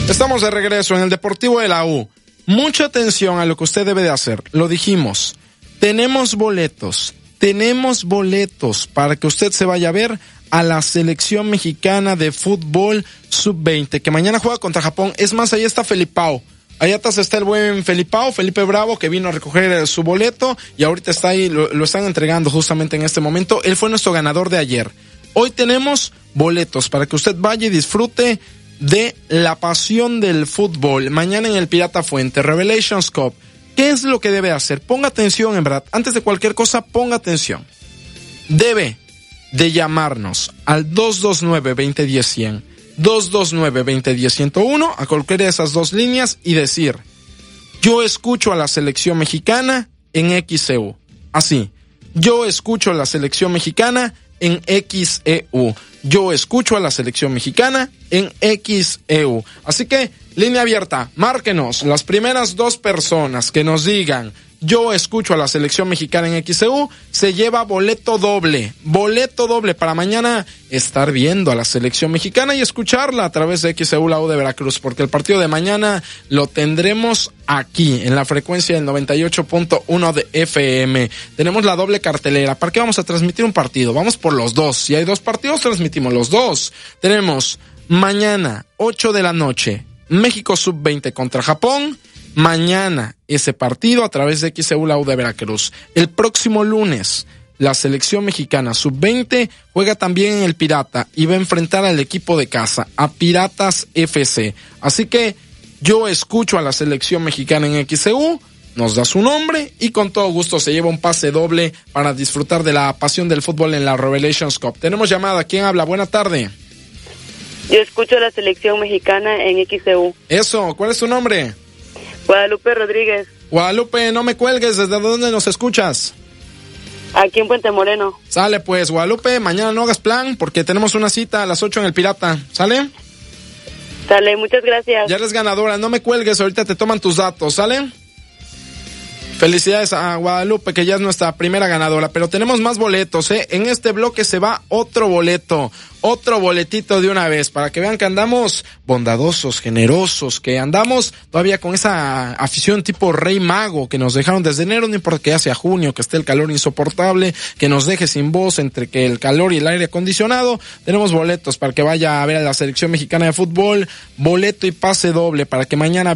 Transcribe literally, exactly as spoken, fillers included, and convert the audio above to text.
Estamos de regreso en el Deportivo de la U. Mucha atención a lo que usted debe de hacer. Lo dijimos. Tenemos boletos. Tenemos boletos para que usted se vaya a ver a la selección mexicana de fútbol sub veinte, que mañana juega contra Japón. Es más, ahí está Felipao. Allá atrás está el buen Felipao, Felipe Bravo, que vino a recoger su boleto y ahorita está ahí, lo, lo están entregando justamente en este momento. Él fue nuestro ganador de ayer. Hoy tenemos boletos para que usted vaya y disfrute de la pasión del fútbol. Mañana en el Pirata Fuente, Revelations Cup. ¿Qué es lo que debe hacer? Ponga atención, en verdad. Antes de cualquier cosa, ponga atención. Debe de llamarnos al dos dos nueve, dos cero uno cero, dos dos nueve, dos cero uno cero, ciento uno, a cualquiera de esas dos líneas y decir: yo escucho a la selección mexicana en X E U. Así. Yo escucho a la selección mexicana en X E U. Yo escucho a la selección mexicana en X E U. Así que, línea abierta, márquenos las primeras dos personas que nos digan: yo escucho a la selección mexicana en X E U, se lleva boleto doble, boleto doble para mañana estar viendo a la selección mexicana y escucharla a través de X E U, la U de Veracruz, porque el partido de mañana lo tendremos aquí, en la frecuencia del noventa y ocho punto uno de F M. Tenemos la doble cartelera. ¿Para qué vamos a transmitir un partido? Vamos por los dos. Si hay dos partidos, transmitimos los dos. Tenemos mañana, ocho de la noche, México sub veinte contra Japón. Mañana ese partido a través de X E U, la U de Veracruz. El próximo lunes, la selección mexicana sub veinte juega también en el Pirata y va a enfrentar al equipo de casa, a Piratas F C. Así que yo escucho a la selección mexicana en X E U, nos da su nombre y con todo gusto se lleva un pase doble para disfrutar de la pasión del fútbol en la Revelations Cup. Tenemos llamada. ¿Quién habla? Buena tarde. Yo escucho a la selección mexicana en X E U. Eso, ¿cuál es tu nombre? Guadalupe Rodríguez. Guadalupe, no me cuelgues. ¿Desde dónde nos escuchas? Aquí en Puente Moreno. Sale pues, Guadalupe, mañana no hagas plan porque tenemos una cita a las ocho en el Pirata. ¿Sale? Sale, muchas gracias. Ya eres ganadora, no me cuelgues, ahorita te toman tus datos, ¿sale? Felicidades a Guadalupe, que ya es nuestra primera ganadora, pero tenemos más boletos, ¿eh? En este bloque se va otro boleto, otro boletito de una vez, para que vean que andamos bondadosos, generosos, que andamos todavía con esa afición tipo Rey Mago, que nos dejaron desde enero, no importa que ya sea junio, que esté el calor insoportable, que nos deje sin voz entre que el calor y el aire acondicionado. Tenemos boletos para que vaya a ver a la selección mexicana de fútbol, boleto y pase doble para que mañana